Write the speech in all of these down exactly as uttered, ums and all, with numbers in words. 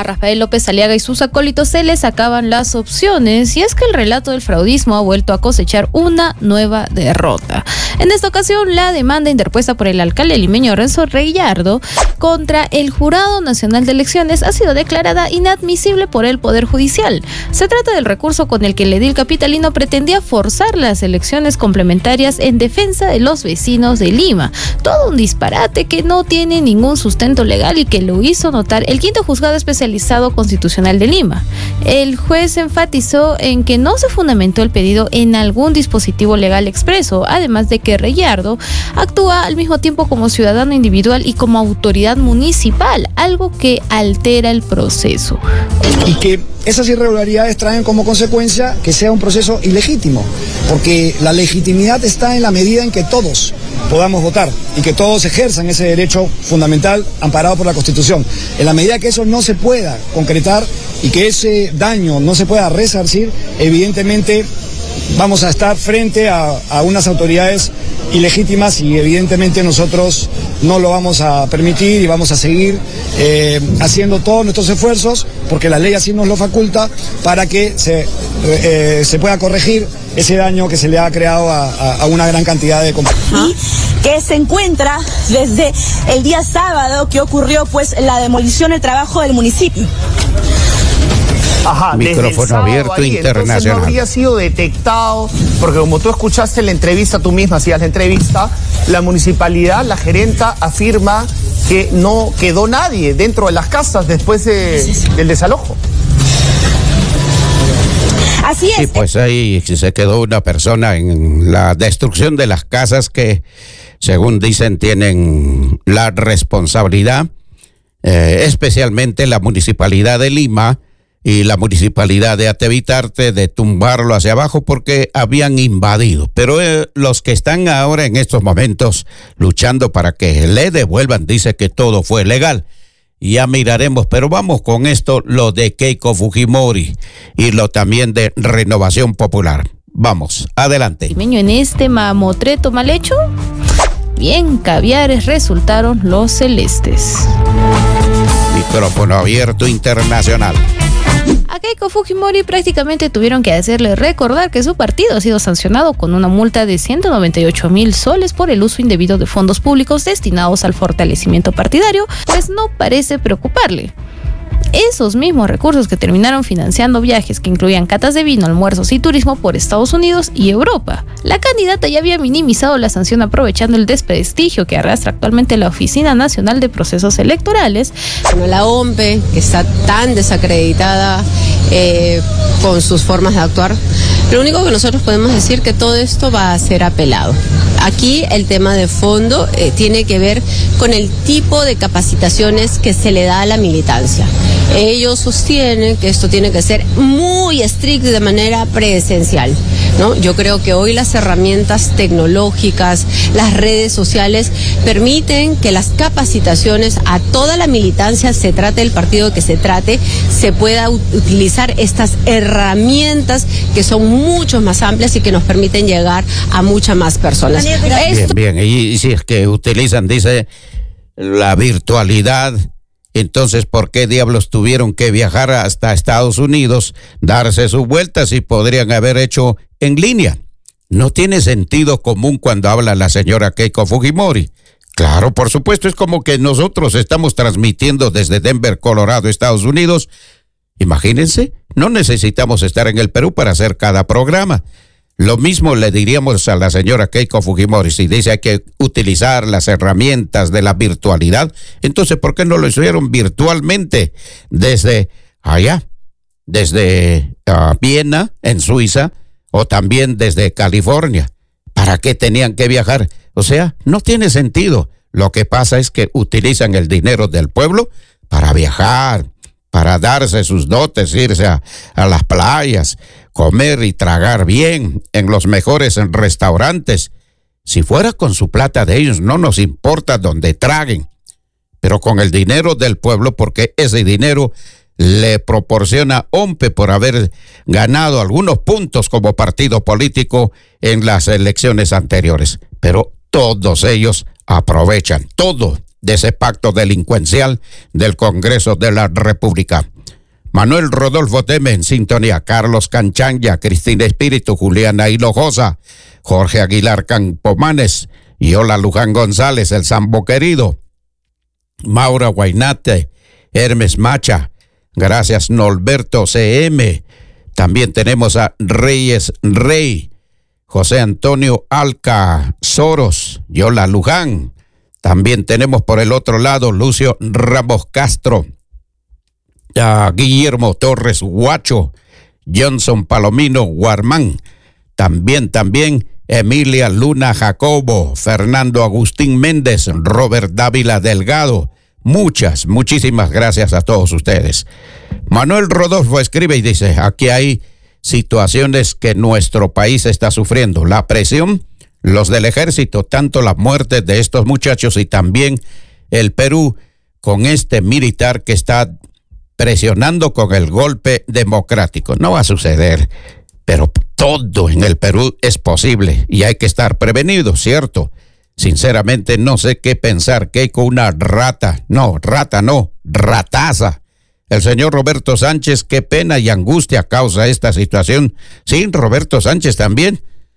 A Rafael López Aliaga y sus acólitos se les acaban las opciones, y es que el relato del fraudismo ha vuelto a cosechar una nueva derrota. En esta ocasión, la demanda interpuesta por el alcalde limeño Renzo Reguillardo contra el Jurado Nacional de Elecciones ha sido declarada inadmisible por el Poder Judicial. Se trata del recurso con el que el edil capitalino pretendía forzar las elecciones complementarias en defensa de los vecinos de Lima. Todo un disparate que no tiene ningún sustento legal y que lo hizo notar el quinto juzgado especializado constitucional de Lima. El juez enfatizó en que no se fundamentó el pedido en algún dispositivo legal expreso, además de que Reguillardo actúa al mismo tiempo como ciudadano individual y como autoridad municipal, algo que altera el proceso. Y que esas irregularidades traen como consecuencia que sea un proceso ilegítimo, porque la legitimidad está en la medida en que todos podamos votar y que todos ejerzan ese derecho fundamental amparado por la Constitución. En la medida que eso no se pueda concretar y que ese daño no se pueda resarcir, evidentemente vamos a estar frente a, a unas autoridades ilegítimas y evidentemente nosotros no lo vamos a permitir y vamos a seguir eh, haciendo todos nuestros esfuerzos, porque la ley así nos lo faculta, para que se, eh, se pueda corregir ese daño que se le ha creado a, a, a una gran cantidad de compañías. Y que se encuentra desde el día sábado que ocurrió pues la demolición del trabajo del municipio. Ajá, micrófono abierto ahí, internacional. Entonces no habría sido detectado, porque como tú escuchaste la entrevista, tú misma hacías la entrevista, la municipalidad, la gerenta afirma que no quedó nadie dentro de las casas después de, sí, sí. del desalojo. Así es. Sí, pues ahí se quedó una persona en la destrucción de las casas que, según dicen, tienen la responsabilidad, eh, especialmente la Municipalidad de Lima y la Municipalidad de Atevitarte, de tumbarlo hacia abajo porque habían invadido. Pero eh, los que están ahora en estos momentos luchando para que le devuelvan, dice que todo fue legal. Ya miraremos, pero vamos con esto, lo de Keiko Fujimori y lo también de Renovación Popular. Vamos, adelante. En este mamotreto mal hecho, bien caviares resultaron los celestes. Micrófono abierto internacional. A Keiko Fujimori prácticamente tuvieron que hacerle recordar que su partido ha sido sancionado con una multa de ciento noventa y ocho mil soles por el uso indebido de fondos públicos destinados al fortalecimiento partidario, pues no parece preocuparle. Esos mismos recursos que terminaron financiando viajes que incluían catas de vino, almuerzos y turismo por Estados Unidos y Europa. La candidata ya había minimizado la sanción aprovechando el desprestigio que arrastra actualmente la Oficina Nacional de Procesos Electorales. Bueno, la O M P, que está tan desacreditada eh, con sus formas de actuar, lo único que nosotros podemos decir que todo esto va a ser apelado. Aquí el tema de fondo eh, tiene que ver con el tipo de capacitaciones que se le da a la militancia. Ellos sostienen que esto tiene que ser muy estricto y de manera presencial, ¿no? Yo creo que hoy las herramientas tecnológicas, las redes sociales permiten que las capacitaciones a toda la militancia, se trate del partido que se trate, se pueda utilizar estas herramientas que son mucho más amplias y que nos permiten llegar a muchas más personas. Bien, bien, y si es que utilizan, dice, la virtualidad, entonces, ¿por qué diablos tuvieron que viajar hasta Estados Unidos, darse sus vueltas y podrían haber hecho en línea? No tiene sentido común cuando habla la señora Keiko Fujimori. Claro, por supuesto, es como que nosotros estamos transmitiendo desde Denver, Colorado, Estados Unidos. Imagínense, no necesitamos estar en el Perú para hacer cada programa. Lo mismo le diríamos a la señora Keiko Fujimori, si dice hay que utilizar las herramientas de la virtualidad, entonces ¿por qué no lo hicieron virtualmente desde allá, desde uh, Viena, en Suiza, o también desde California? ¿Para qué tenían que viajar? O sea, no tiene sentido. Lo que pasa es que utilizan el dinero del pueblo para viajar, para darse sus dotes, irse a, a las playas, comer y tragar bien en los mejores restaurantes. Si fuera con su plata de ellos, no nos importa dónde traguen, pero con el dinero del pueblo, porque ese dinero le proporciona O M P por haber ganado algunos puntos como partido político en las elecciones anteriores. Pero todos ellos aprovechan todo de ese pacto delincuencial del Congreso de la República. Manuel Rodolfo Teme en sintonía, Carlos Canchanya, Cristina Espíritu, Juliana Hinojosa, Jorge Aguilar Campomanes, Yola Luján González, el Sambo Querido, Maura Guainate, Hermes Macha, gracias Norberto C M, también tenemos a Reyes Rey, José Antonio Alca Soros, Yola Luján, también tenemos por el otro lado Lucio Ramos Castro, a Guillermo Torres Guacho, Johnson Palomino Guarmán, también, también Emilia Luna Jacobo, Fernando Agustín Méndez, Robert Dávila Delgado. Muchas, muchísimas gracias a todos ustedes. Manuel Rodolfo escribe y dice, aquí hay situaciones que nuestro país está sufriendo. La presión, los del ejército, tanto la muerte de estos muchachos y también el Perú con este militar que está presionando con el golpe democrático. No va a suceder, pero todo en el Perú es posible y hay que estar prevenidos, ¿cierto? Sinceramente no sé qué pensar, que con una rata, no, rata no, rataza. El señor Roberto Sánchez, qué pena y angustia causa esta situación. Sí, Roberto Sánchez también.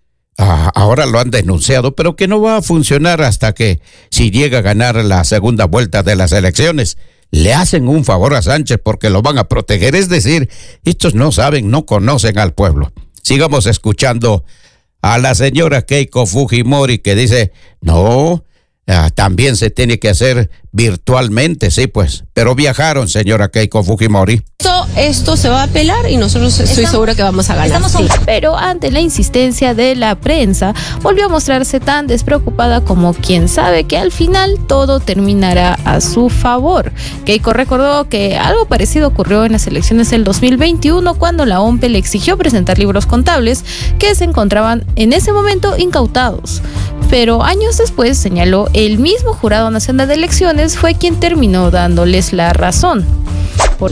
Ah, ahora lo han denunciado, pero que no va a funcionar hasta que, si llega a ganar la segunda vuelta de las elecciones, le hacen un favor a Sánchez porque lo van a proteger. Es decir, estos no saben, no conocen al pueblo. Sigamos escuchando a la señora Keiko Fujimori que dice, no, ah, también se tiene que hacer virtualmente, sí pues, pero viajaron, señora Keiko Fujimori. Esto, esto se va a apelar y nosotros estoy estamos, segura que vamos a ganar. Sí. Pero ante la insistencia de la prensa, volvió a mostrarse tan despreocupada como quien sabe que al final todo terminará a su favor. Keiko recordó que algo parecido ocurrió en las elecciones del dos mil veintiuno cuando la O M P le exigió presentar libros contables que se encontraban en ese momento incautados. Pero años después, señaló, el mismo Jurado Nacional de Elecciones fue quien terminó dándoles la razón. Por...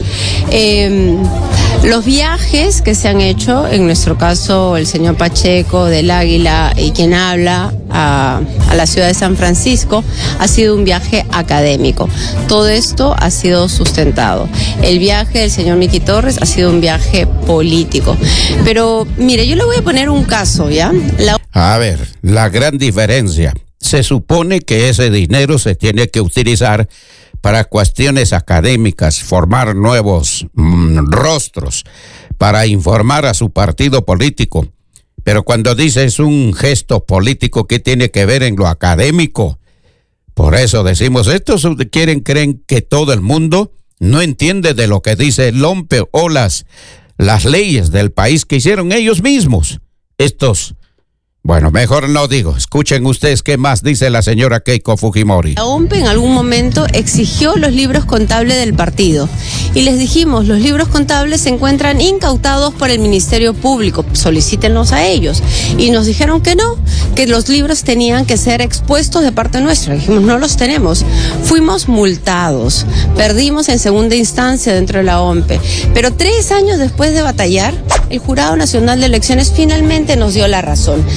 Eh, los viajes que se han hecho, en nuestro caso el señor Pacheco del Águila y quien habla a, a la ciudad de San Francisco, ha sido un viaje académico. Todo esto ha sido sustentado. El viaje del señor Miki Torres ha sido un viaje político. Pero mire, yo le voy a poner un caso, ¿ya? La... A ver, la gran diferencia. Se supone que ese dinero se tiene que utilizar para cuestiones académicas, formar nuevos mmm, rostros, para informar a su partido político. Pero cuando dice es un gesto político, ¿qué tiene que ver en lo académico? Por eso decimos, estos quieren, creen que todo el mundo no entiende de lo que dice el O M P o las, las leyes del país que hicieron ellos mismos. Estos... Bueno, mejor no digo. Escuchen ustedes qué más dice la señora Keiko Fujimori. La O M P en algún momento exigió los libros contables del partido y les dijimos, los libros contables se encuentran incautados por el Ministerio Público, solicítenlos a ellos. Y nos dijeron que no, que los libros tenían que ser expuestos de parte nuestra. Dijimos, no los tenemos. Fuimos multados, perdimos en segunda instancia dentro de la O M P. Pero tres años después de batallar, el Jurado Nacional de Elecciones finalmente nos dio la razón.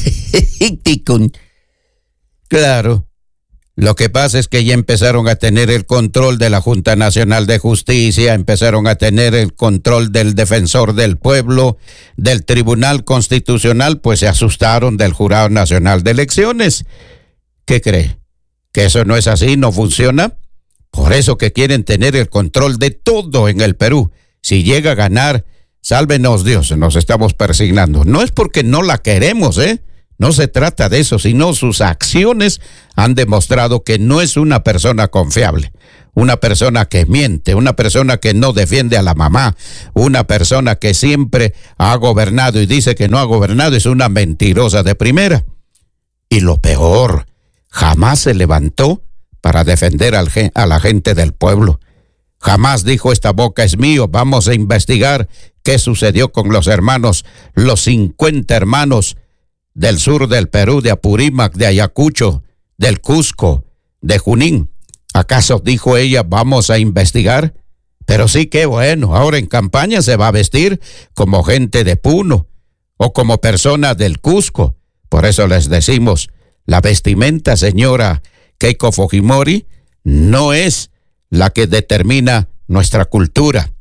Claro, lo que pasa es que ya empezaron a tener el control de la Junta Nacional de Justicia, empezaron a tener el control del Defensor del Pueblo, del Tribunal Constitucional, pues se asustaron del Jurado Nacional de Elecciones. ¿Qué cree? ¿Que eso no es así? ¿No funciona? Por eso que quieren tener el control de todo en el Perú. Si llega a ganar, sálvenos Dios, nos estamos persignando. No es porque no la queremos, ¿eh? No se trata de eso, sino sus acciones han demostrado que no es una persona confiable, una persona que miente, una persona que no defiende a la mamá, una persona que siempre ha gobernado y dice que no ha gobernado, es una mentirosa de primera. Y lo peor, jamás se levantó para defender al, a la gente del pueblo. Jamás dijo, esta boca es mío, vamos a investigar qué sucedió con los hermanos, los cincuenta hermanos del sur del Perú, de Apurímac, de Ayacucho, del Cusco, de Junín. ¿Acaso dijo ella, vamos a investigar? Pero sí, qué bueno, ahora en campaña se va a vestir como gente de Puno o como persona del Cusco. Por eso les decimos, la vestimenta, señora Keiko Fujimori, no es la que determina nuestra cultura.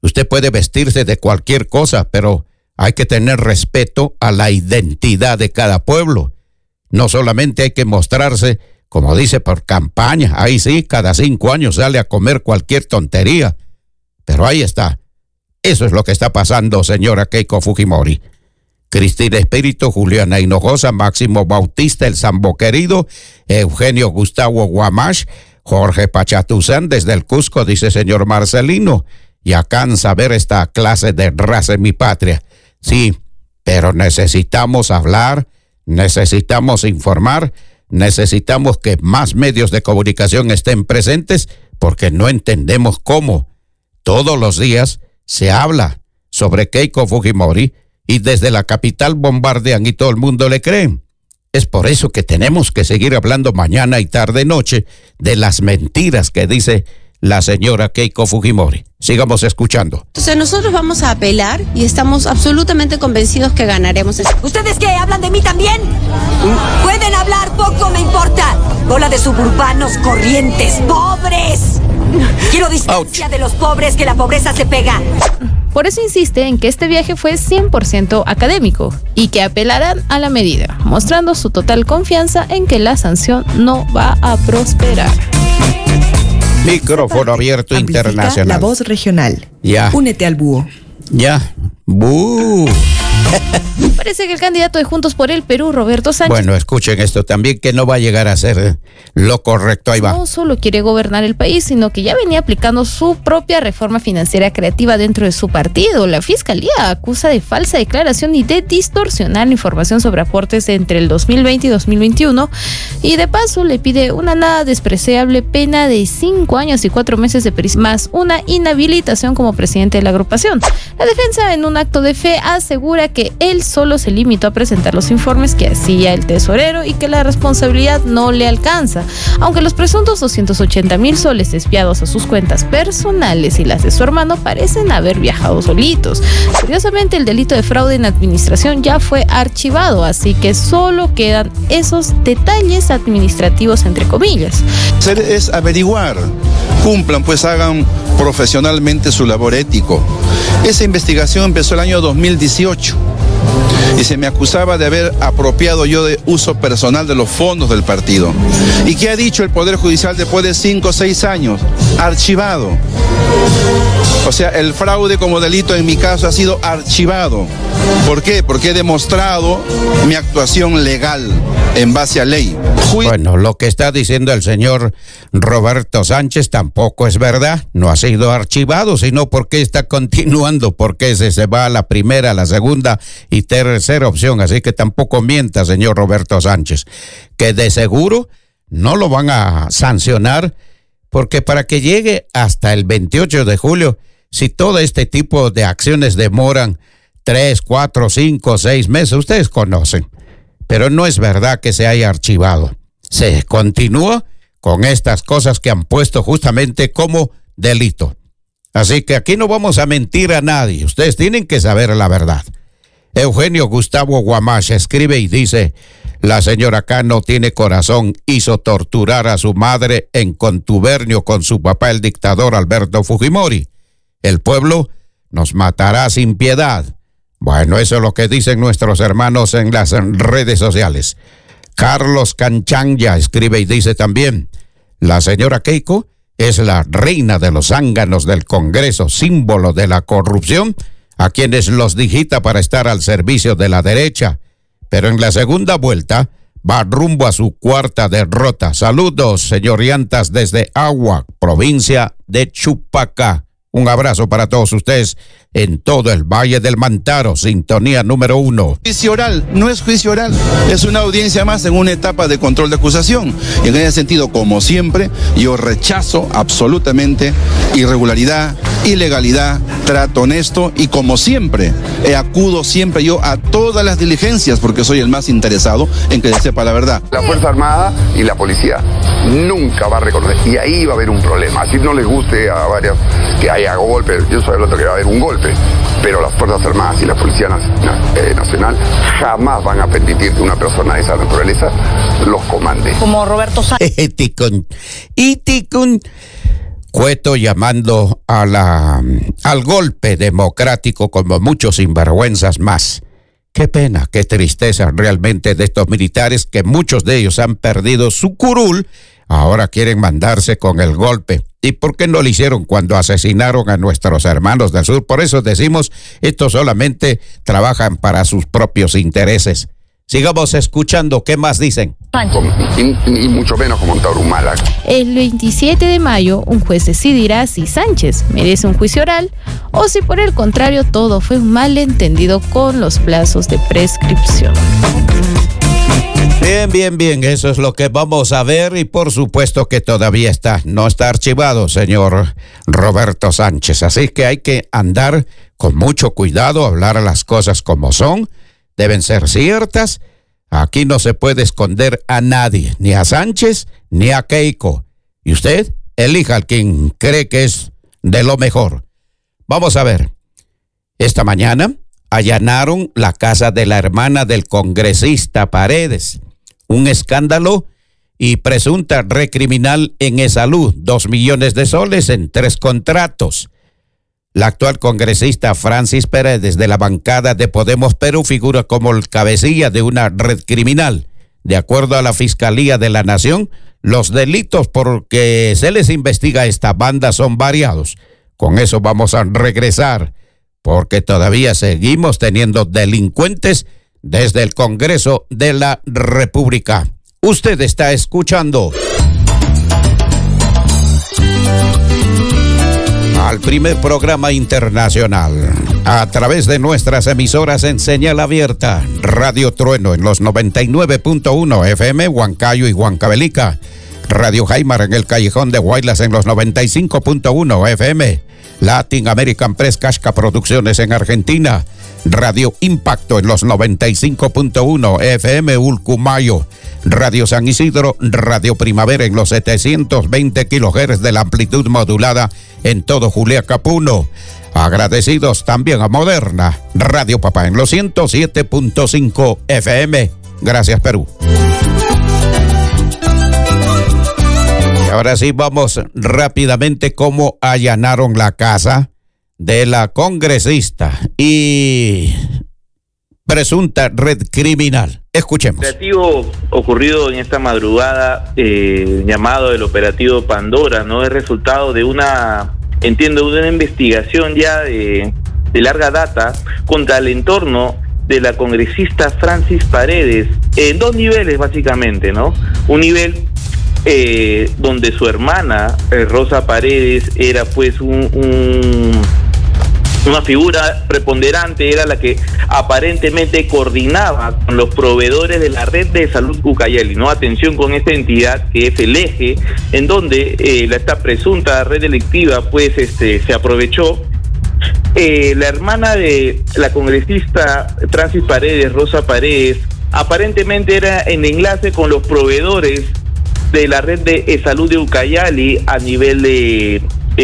Usted puede vestirse de cualquier cosa, pero hay que tener respeto a la identidad de cada pueblo. No solamente hay que mostrarse, como dice, por campaña. Ahí sí, cada cinco años sale a comer cualquier tontería. Pero ahí está. Eso es lo que está pasando, señora Keiko Fujimori. Cristina Espíritu, Juliana Hinojosa, Máximo Bautista, el Sambo Querido, Eugenio Gustavo Guamash, Jorge Pachatuzán desde el Cusco, dice señor Marcelino. Ya cansa ver esta clase de raza en mi patria. Sí, pero necesitamos hablar, necesitamos informar, necesitamos que más medios de comunicación estén presentes porque no entendemos cómo. Todos los días se habla sobre Keiko Fujimori y desde la capital bombardean y todo el mundo le cree. Es por eso que tenemos que seguir hablando mañana y tarde y noche de las mentiras que dice la señora Keiko Fujimori. Sigamos escuchando. Entonces nosotros vamos a apelar y estamos absolutamente convencidos que ganaremos. ¿Ustedes qué? ¿Hablan de mí también? Pueden hablar, poco me importa. Bola de suburbanos corrientes, pobres. Quiero distancia de los pobres, que la pobreza se pega. Por eso insiste en que este viaje fue cien por ciento académico y que apelarán a la medida, mostrando su total confianza en que la sanción no va a prosperar. Micrófono abierto Amplifica internacional. La voz regional. Ya. Únete al búho. Ya. ¡Bú! Parece que el candidato de Juntos por el Perú, Roberto Sánchez, Bueno, escuchen esto también, que no va a llegar a ser lo correcto. Ahí va. no solo quiere gobernar el país, sino que ya venía aplicando su propia reforma financiera creativa dentro de su partido. La Fiscalía acusa de falsa declaración y de distorsionar la información sobre aportes entre el dos mil veinte y dos mil veintiuno, y de paso le pide una nada despreciable pena de cinco años y cuatro meses de prisión, más una inhabilitación como presidente de la agrupación. La defensa, en un acto de fe, asegura que él solo se limitó a presentar los informes que hacía el tesorero y que la responsabilidad no le alcanza, aunque los presuntos doscientos ochenta mil soles desviados a sus cuentas personales y las de su hermano parecen haber viajado solitos. Curiosamente, el delito de fraude en administración ya fue archivado, así que solo quedan esos detalles administrativos entre comillas. Es averiguar, cumplan, pues hagan profesionalmente su labor ético. Esa investigación empezó el año dos mil dieciocho y se me acusaba de haber apropiado yo de uso personal de los fondos del partido. ¿Y qué ha dicho el Poder Judicial después de cinco o seis años? Archivado. O sea, el fraude como delito en mi caso ha sido archivado. ¿Por qué? Porque he demostrado mi actuación legal en base a ley. Ju- Bueno, lo que está diciendo el señor Roberto Sánchez tampoco es verdad. No ha sido archivado, sino porque está continuando, porque se, se va a la primera, a la segunda y tercera opción. Así que tampoco mienta, señor Roberto Sánchez, que de seguro no lo van a sancionar, porque para que llegue hasta el veintiocho de julio, si todo este tipo de acciones demoran tres, cuatro, cinco, seis meses, ustedes conocen. Pero no es verdad que se haya archivado. Se continúa con estas cosas que han puesto justamente como delito. Así que aquí no vamos a mentir a nadie. Ustedes tienen que saber la verdad. Eugenio Gustavo Guamash escribe y dice: la señora K no tiene corazón, hizo torturar a su madre en contubernio con su papá, el dictador Alberto Fujimori. El pueblo nos matará sin piedad. Bueno, eso es lo que dicen nuestros hermanos en las redes sociales. Carlos Canchanya escribe y dice también: la señora Keiko es la reina de los zánganos del Congreso, símbolo de la corrupción, a quienes los digita para estar al servicio de la derecha. Pero en la segunda vuelta va rumbo a su cuarta derrota. Saludos, señor Llantas, desde Agua, provincia de Chupacá. Un abrazo para todos ustedes en todo el Valle del Mantaro, sintonía número uno. Juicio oral, no es juicio oral, es una audiencia más en una etapa de control de acusación. Y en ese sentido, como siempre, yo rechazo absolutamente irregularidad, ilegalidad, trato honesto y como siempre, eh, acudo siempre yo a todas las diligencias porque soy el más interesado en que se sepa la verdad. La Fuerza Armada y la policía nunca va a reconocer y ahí va a haber un problema. Así no les guste a varias que haya golpes, yo soy el otro que va a haber un golpe. Pero las Fuerzas Armadas y la Policía Nacional jamás van a permitir que una persona de esa naturaleza los comande. Como Roberto Sánchez. Iticun, Iticun. Cueto llamando a la, al golpe democrático como muchos sinvergüenzas más. Qué pena, qué tristeza realmente de estos militares que muchos de ellos han perdido su curul, ahora quieren mandarse con el golpe. ¿Y por qué no lo hicieron cuando asesinaron a nuestros hermanos del sur? Por eso decimos, estos solamente trabajan para sus propios intereses. Sigamos escuchando, ¿qué más dicen? Y, y mucho menos como en Taurumala. El veintisiete de mayo, un juez decidirá si Sánchez merece un juicio oral o si por el contrario todo fue un malentendido con los plazos de prescripción. Bien, bien, bien, eso es lo que vamos a ver y por supuesto que todavía está, no está archivado, señor Roberto Sánchez, así que hay que andar con mucho cuidado, hablar las cosas como son, deben ser ciertas, aquí no se puede esconder a nadie, ni a Sánchez ni a Keiko, y usted elija al quien cree que es de lo mejor. Vamos a ver, esta mañana allanaron la casa de la hermana del congresista Paredes. Un escándalo y presunta red criminal en E-Salud, dos millones de soles en tres contratos. La actual congresista Francis Paredes de la bancada de Podemos Perú figura como el cabecilla de una red criminal. De acuerdo a la Fiscalía de la Nación, los delitos por que se les investiga a esta banda son variados. Con eso vamos a regresar, porque todavía seguimos teniendo delincuentes desde el Congreso de la República. Usted está escuchando al primer programa internacional a través de nuestras emisoras en señal abierta. Radio Trueno en los noventa y nueve punto uno F M, Huancayo y Huancavelica. Radio Jaimar en el Callejón de Guaylas en los noventa y cinco punto uno F M. Latin American Press Casca Producciones en Argentina. Radio Impacto en los noventa y cinco punto uno F M Ulcumayo. Radio San Isidro, Radio Primavera en los setecientos veinte kilohertz de la amplitud modulada en todo Juliaca Puno. Agradecidos también a Moderna, Radio Papá en los ciento siete punto cinco F M. Gracias, Perú. Y ahora sí vamos rápidamente cómo allanaron la casa de la congresista y presunta red criminal. Escuchemos. El operativo ocurrido en esta madrugada, eh, llamado el operativo Pandora, no es resultado de una, entiendo, de una investigación ya de, de larga data contra el entorno de la congresista Francis Paredes, en dos niveles básicamente, ¿no? Un nivel eh, donde su hermana, eh, Rosa Paredes, era pues un... un una figura preponderante, era la que aparentemente coordinaba con los proveedores de la red de salud Ucayali, ¿no? Atención con esta entidad que es el eje en donde eh, esta presunta red delictiva pues este se aprovechó. Eh, la hermana de la congresista Francis Paredes, Rosa Paredes, aparentemente era en enlace con los proveedores de la red de salud de Ucayali a nivel de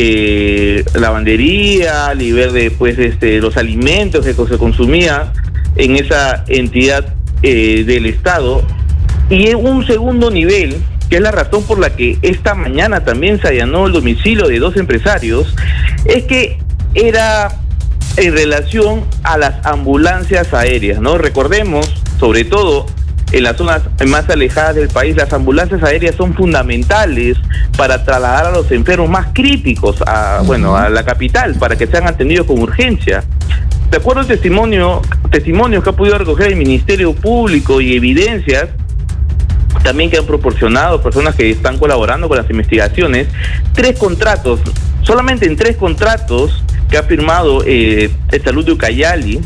Eh, lavandería, a nivel de pues este los alimentos que se consumían en esa entidad eh, del Estado, y en un segundo nivel, que es la razón por la que esta mañana también se allanó el domicilio de dos empresarios, es que era en relación a las ambulancias aéreas, ¿no? Recordemos, sobre todo en las zonas más alejadas del país, las ambulancias aéreas son fundamentales para trasladar a los enfermos más críticos a, bueno, a la capital, para que sean atendidos con urgencia. De acuerdo al testimonio, testimonios que ha podido recoger el Ministerio Público y evidencias también que han proporcionado personas que están colaborando con las investigaciones, tres contratos, solamente en tres contratos que ha firmado eh, el Salud de Ucayali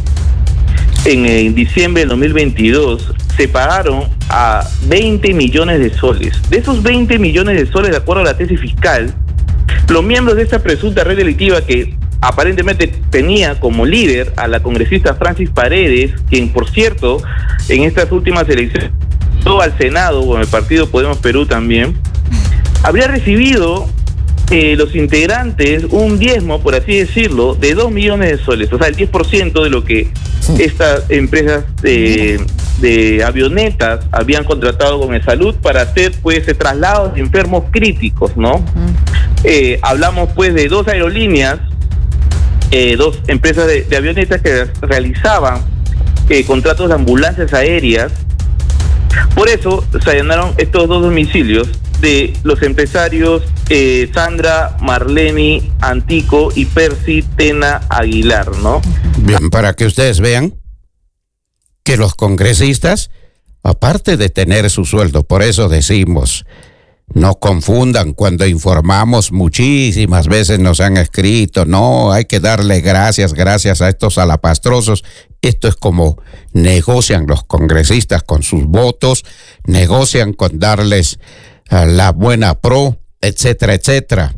en, en diciembre del dos mil veintidós, se pagaron a veinte millones de soles. De esos veinte millones de soles, de acuerdo a la tesis fiscal, los miembros de esta presunta red delictiva, que aparentemente tenía como líder a la congresista Francis Paredes, quien por cierto en estas últimas elecciones todo al Senado con el partido Podemos Perú también, habría recibido eh, los integrantes un diezmo, por así decirlo, de dos millones de soles, o sea, el diez por ciento de lo que estas empresas de, de avionetas habían contratado con el Salud para hacer pues traslados de enfermos críticos, ¿no? Eh, hablamos pues de dos aerolíneas, eh, dos empresas de, de avionetas que realizaban eh, contratos de ambulancias aéreas. Por eso se allanaron estos dos domicilios de los empresarios eh, Sandra Marleni Antico y Percy Tena Aguilar, ¿no? Bien, para que ustedes vean que los congresistas, aparte de tener su sueldo, por eso decimos, no confundan cuando informamos, muchísimas veces nos han escrito, no, hay que darle gracias, gracias a estos salapastrosos. Esto es como negocian los congresistas con sus votos, negocian con darles uh, la buena pro, etcétera, etcétera.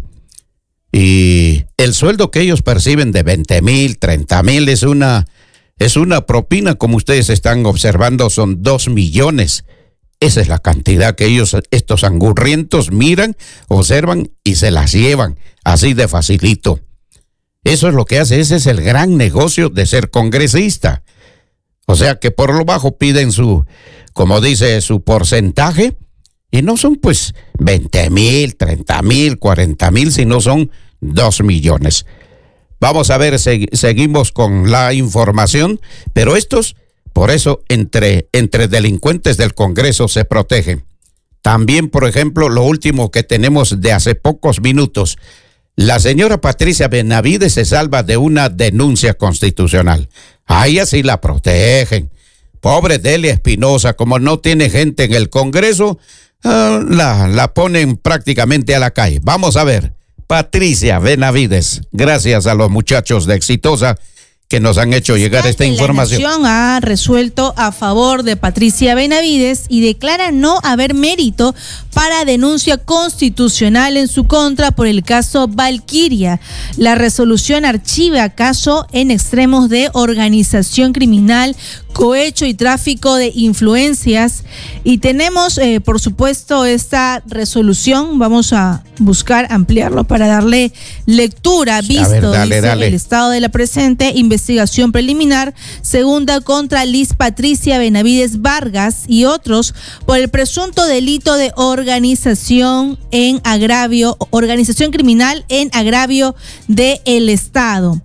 Y el sueldo que ellos perciben de veinte mil, treinta mil es una, es una propina, como ustedes están observando, son dos millones. Esa es la cantidad que ellos, estos angurrientos, miran, observan y se las llevan, así de facilito. Eso es lo que hace, ese es el gran negocio de ser congresista. O sea que por lo bajo piden su, como dice, su porcentaje, y no son pues veinte mil, treinta mil, cuarenta mil, sino son dos millones. Vamos a ver, seg- seguimos con la información, pero estos, por eso, entre, entre delincuentes del Congreso se protegen. También, por ejemplo, lo último que tenemos de hace pocos minutos, la señora Patricia Benavides se salva de una denuncia constitucional. A ella sí la protegen. Pobre Delia Espinosa, como no tiene gente en el Congreso, uh, la, la ponen prácticamente a la calle. Vamos a ver, Patricia Benavides, gracias a los muchachos de Exitosa que nos han hecho llegar esta información. La Nación ha resuelto a favor de Patricia Benavides y declara no haber mérito para denuncia constitucional en su contra por el caso Valquiria. La resolución archiva caso en extremos de organización criminal, cohecho y tráfico de influencias. Y tenemos, eh, por supuesto, esta resolución. Vamos a buscar ampliarlo para darle lectura. Visto, ver, dale, dice, dale. El estado de la presente investigación preliminar, segunda contra Liz Patricia Benavides Vargas y otros por el presunto delito de organización en agravio, organización criminal en agravio del Estado.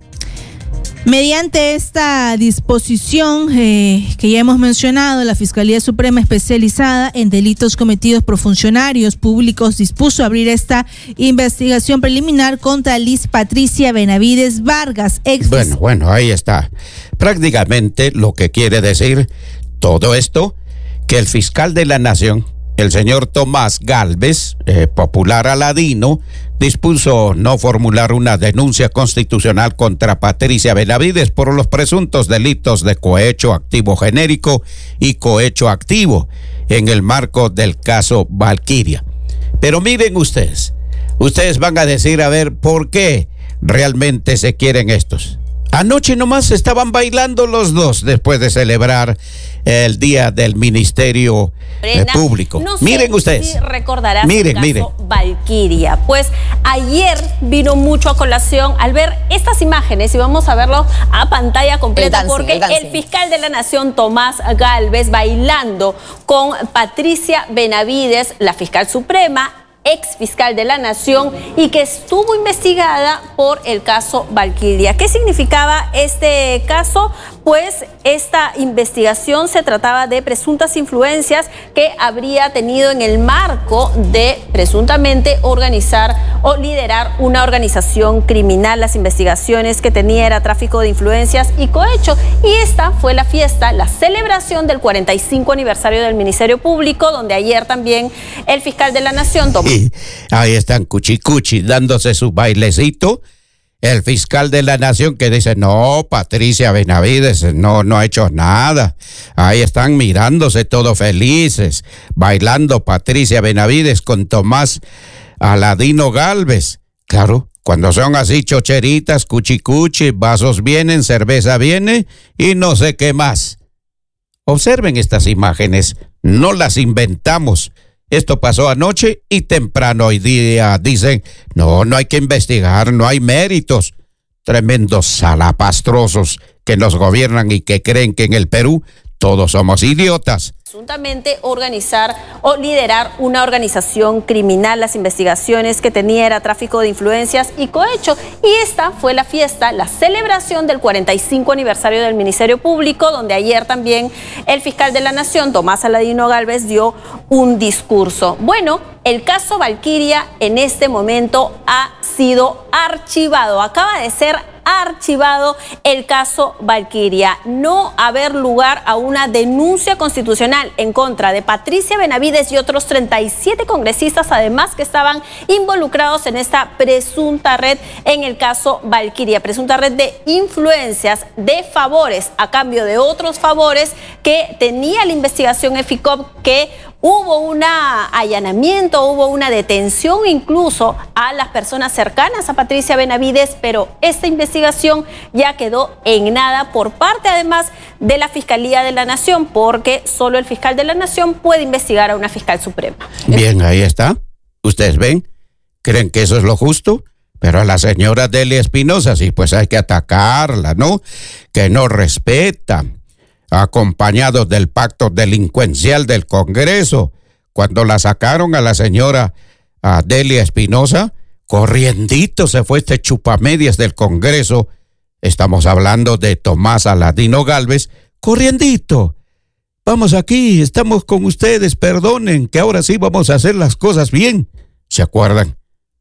Mediante esta disposición eh, que ya hemos mencionado, la Fiscalía Suprema Especializada en Delitos Cometidos por Funcionarios Públicos dispuso abrir esta investigación preliminar contra Liz Patricia Benavides Vargas. Ex bueno, bueno, ahí está. Prácticamente lo que quiere decir todo esto, que el fiscal de la Nación, el señor Tomás Gálvez, eh, popular aladino, dispuso no formular una denuncia constitucional contra Patricia Benavides por los presuntos delitos de cohecho activo genérico y cohecho activo en el marco del caso Valquiria. Pero miren ustedes, ustedes van a decir, a ver, ¿por qué realmente se quieren estos? Anoche nomás estaban bailando los dos después de celebrar el Día del Ministerio eh, Público. No sé miren ustedes. Si recordarás miren, el miren. caso Valquiria. Pues ayer vino mucho a colación al ver estas imágenes y vamos a verlo a pantalla completa dancing, porque el, el fiscal de la Nación, Tomás Gálvez, bailando con Patricia Benavides, la fiscal suprema, ex fiscal de la Nación y que estuvo investigada por el caso Valquiria. ¿Qué significaba este caso? Pues esta investigación se trataba de presuntas influencias que habría tenido en el marco de presuntamente organizar o liderar una organización criminal. Las investigaciones que tenía era tráfico de influencias y cohecho. Y esta fue la fiesta, la celebración del cuarenta y cinco aniversario del Ministerio Público, donde ayer también el fiscal de la Nación tomó. Y ahí están cuchicuchi dándose su bailecito. El fiscal de la Nación que dice, no, Patricia Benavides no, no ha hecho nada. Ahí están mirándose todos felices, bailando Patricia Benavides con Tomás Aladino Gálvez. Claro, cuando son así chocheritas, cuchicuchi, vasos vienen, cerveza viene y no sé qué más. Observen estas imágenes, no las inventamos. Esto pasó anoche y temprano hoy día dicen, no, no hay que investigar, no hay méritos. Tremendos salapastrosos que nos gobiernan y que creen que en el Perú todos somos idiotas. Presuntamente organizar o liderar una organización criminal. Las investigaciones que tenía era tráfico de influencias y cohecho. Y esta fue la fiesta, la celebración del cuarenta y cinco aniversario del Ministerio Público, donde ayer también el fiscal de la Nación, Tomás Aladino Gálvez, dio un discurso. Bueno, el caso Valquiria en este momento ha sido archivado. Acaba de ser archivado el caso Valquiria. No haber lugar a una denuncia constitucional en contra de Patricia Benavides y otros treinta y siete congresistas, además que estaban involucrados en esta presunta red en el caso Valquiria, presunta red de influencias, de favores a cambio de otros favores que tenía la investigación EFICOP, que hubo un allanamiento, hubo una detención incluso a las personas cercanas a Patricia Benavides, pero esta investigación ya quedó en nada por parte además de la Fiscalía de la Nación, porque solo el fiscal de la Nación puede investigar a una fiscal suprema. Bien, ahí está. Ustedes ven, creen que eso es lo justo, pero a la señora Delia Espinosa sí, pues hay que atacarla, ¿no? Que no respeta. Acompañados del pacto delincuencial del Congreso. Cuando la sacaron a la señora a Delia Espinosa, corriendito se fue este chupamedias del Congreso. Estamos hablando de Tomás Aladino Gálvez. Corriendito, vamos aquí, estamos con ustedes, perdonen, que ahora sí vamos a hacer las cosas bien. ¿Se acuerdan?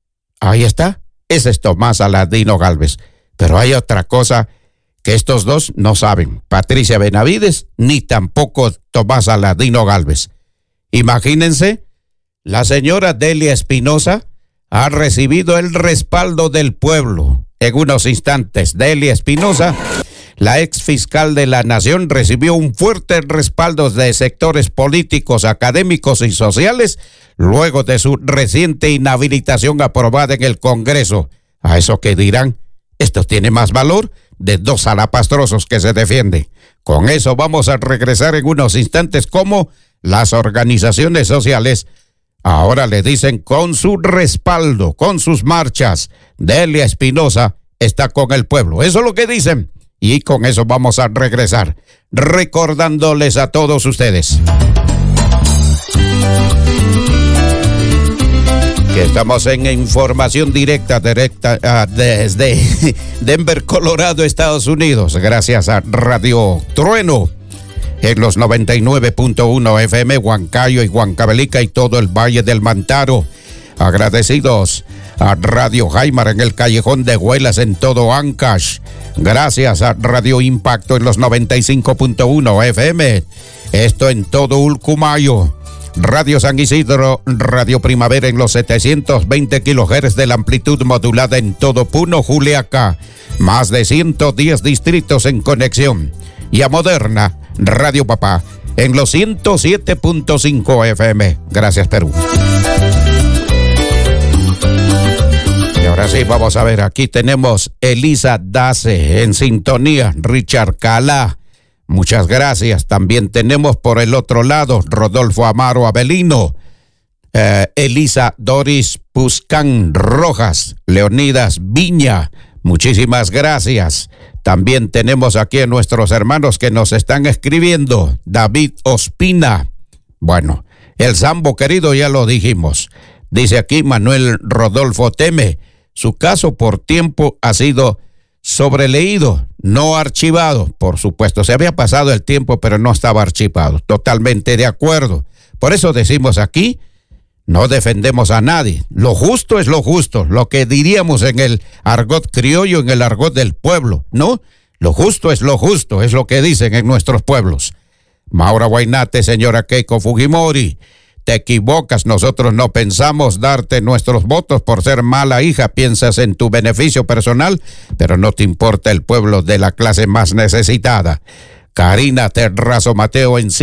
Ahí está, ese es Tomás Aladino Gálvez. Pero hay otra cosa que estos dos no saben, Patricia Benavides ni tampoco Tomás Aladino Gálvez. Imagínense, la señora Delia Espinosa ha recibido el respaldo del pueblo. En unos instantes, Delia Espinosa, la ex fiscal de la Nación, recibió un fuerte respaldo de sectores políticos, académicos y sociales luego de su reciente inhabilitación aprobada en el Congreso. A eso que dirán, esto tiene más valor de dos salapastrosos que se defienden. Con eso vamos a regresar en unos instantes como las organizaciones sociales ahora le dicen con su respaldo, con sus marchas, Delia Espinosa está con el pueblo. Eso es lo que dicen. Y con eso vamos a regresar, recordándoles a todos ustedes que estamos en información directa, directa uh, desde Denver, Colorado, Estados Unidos, gracias a Radio Trueno en los noventa y nueve punto uno F M, Huancayo y Huancavelica y todo el Valle del Mantaro. Agradecidos a Radio Jaimar en el Callejón de Huelas en todo Ancash. Gracias a Radio Impacto en los noventa y cinco punto uno F M. Esto en todo Ulcumayo. Radio San Isidro, Radio Primavera en los setecientos veinte kilohertz de la amplitud modulada en todo Puno, Juliaca. Más de ciento diez distritos en conexión. Y a Moderna, Radio Papá en los ciento siete punto cinco F M. Gracias, Perú. Y ahora sí, vamos a ver, aquí tenemos Elisa Dace en sintonía, Richard Calá. Muchas gracias. También tenemos por el otro lado Rodolfo Amaro Avelino, eh, Elisa Doris Puscán Rojas, Leonidas Viña. Muchísimas gracias. También tenemos aquí a nuestros hermanos que nos están escribiendo. David Ospina. Bueno, el Sambo querido ya lo dijimos. Dice aquí Manuel Rodolfo Teme. Su caso por tiempo ha sido sobreleído, no archivado. Por supuesto, se había pasado el tiempo, pero no estaba archivado. Totalmente de acuerdo. Por eso decimos aquí, no defendemos a nadie. Lo justo es lo justo, lo que diríamos en el argot criollo, en el argot del pueblo, ¿no? Lo justo es lo justo, es lo que dicen en nuestros pueblos. Maura Guainate, señora Keiko Fujimori, te equivocas, nosotros no pensamos darte nuestros votos por ser mala hija, piensas en tu beneficio personal, pero no te importa el pueblo de la clase más necesitada. Karina Terrazo Mateo en